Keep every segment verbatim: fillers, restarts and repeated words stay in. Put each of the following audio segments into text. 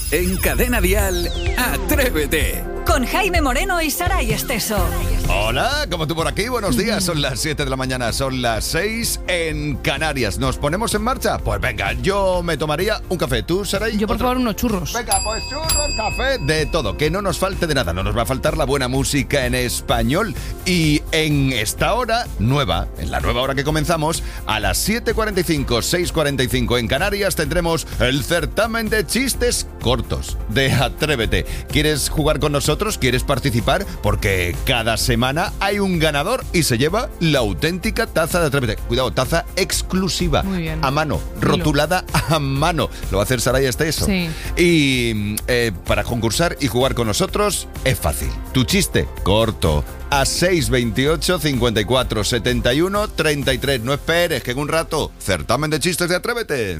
En Cadena Dial, Atrévete. Con Jaime Moreno y Saray Esteso. Hola, ¿cómo tú por aquí? Buenos días, son las siete de la mañana, son las seis en Canarias. ¿Nos ponemos en marcha? Pues venga, yo me tomaría un café. ¿Tú, Saray? Yo, por ¿Otro? favor, unos churros. Venga, pues churros, café, de todo. Que no nos falte de nada, no nos va a faltar la buena música en español. Y en esta hora nueva, en la nueva hora que comenzamos, a las siete cuarenta y cinco, seis cuarenta y cinco en Canarias, tendremos el certamen de chistes cortos de Atrévete. ¿Quieres jugar con nosotros? ¿Quieres participar? Porque cada semana hay un ganador y se lleva la auténtica taza de Atrévete. Cuidado, taza exclusiva. Muy bien. A mano, rotulada a mano. Lo va a hacer Saray Esteso. Sí. Y eh, para concursar y jugar con nosotros es fácil. Tu chiste corto a seis veintiocho, cincuenta y cuatro, setenta y uno, treinta y tres. No esperes, que en un rato, certamen de chistes de Atrévete.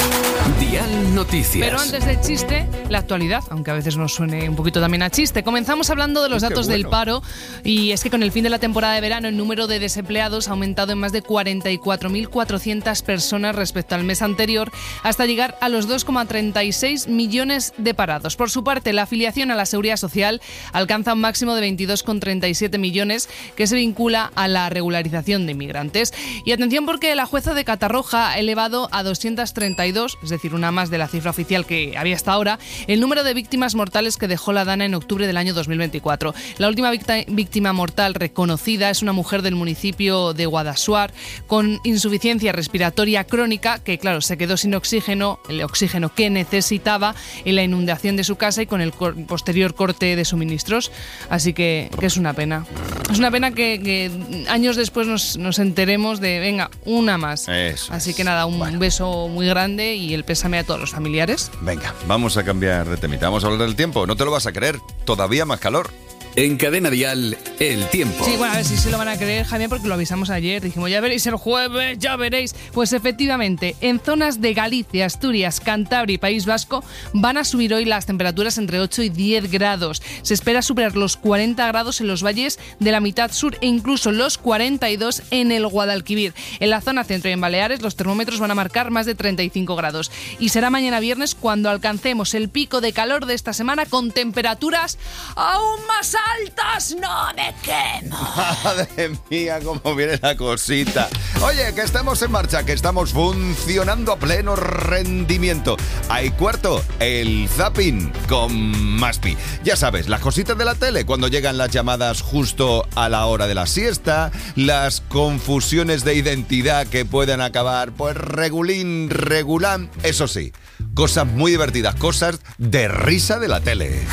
Dial Noticias. Pero antes del chiste, la actualidad, aunque a veces nos suene un poquito también a chiste. Comenzamos hablando de los datos Qué bueno. del paro, y es que con el fin de la temporada de verano el número de desempleados ha aumentado en más de cuarenta y cuatro mil cuatrocientas personas respecto al mes anterior, hasta llegar a los dos coma treinta y seis millones de parados. Por su parte, la afiliación a la Seguridad Social alcanza un máximo de veintidós coma treinta y siete millones, que se vincula a la regularización de inmigrantes. Y atención, porque la jueza de Catarroja ha elevado a doscientos treinta y dos, es decir, una más de la cifra oficial que había hasta ahora, el número de víctimas mortales que dejó la DANA en octubre del año dos mil veinticuatro. La última víctima, víctima mortal reconocida es una mujer del municipio de Guadassuar con insuficiencia respiratoria crónica, que claro, se quedó sin oxígeno, el oxígeno que necesitaba en la inundación de su casa y con el cor- posterior corte de suministros. Así que, que es una pena. Es una pena que, que años después nos, nos enteremos de, venga, una más. Eso Así es. que nada, un Bueno. beso muy grande y el pésame a todos los familiares. Venga, vamos a cambiar de temita. Vamos a hablar del tiempo. No te lo vas a creer. Todavía más calor. En Cadena Dial, el tiempo. Sí, bueno, a ver si se lo van a creer, Javier, porque lo avisamos ayer. Dijimos, ya veréis el jueves, ya veréis. Pues efectivamente, en zonas de Galicia, Asturias, Cantabria y País Vasco van a subir hoy las temperaturas entre ocho y diez grados. Se espera superar los cuarenta grados en los valles de la mitad sur e incluso los cuarenta y dos en el Guadalquivir. En la zona centro y en Baleares los termómetros van a marcar más de treinta y cinco grados. Y será mañana viernes cuando alcancemos el pico de calor de esta semana con temperaturas aún más altas. ¡No me quemo! Madre mía, cómo viene la cosita. Oye, que estamos en marcha, que estamos funcionando a pleno rendimiento. Hay cuarto, el zapping con Maspi. Ya sabes, las cositas de la tele, cuando llegan las llamadas justo a la hora de la siesta, las confusiones de identidad que pueden acabar, pues regulín, regulán. Eso sí, cosas muy divertidas, cosas de risa de la tele.